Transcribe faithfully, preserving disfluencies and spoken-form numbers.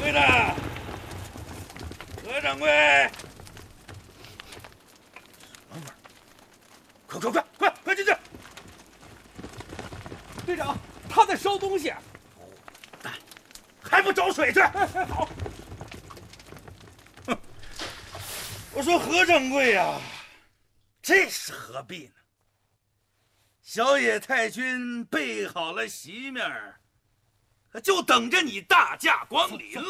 贵的，何掌柜，快快快快快进去！ 队长，他在烧东西。 蛋，还不找水去？ 好。 哼，我说何掌柜呀、啊，这是何必呢？小野太君备好了席面，就等着你大驾光临了。